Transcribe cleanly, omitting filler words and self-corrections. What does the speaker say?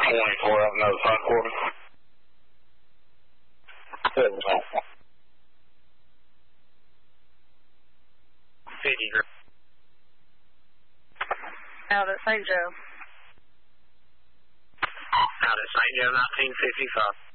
24 out another 5 quarter. Out at St. Joe. Out at St. Joe, 1955.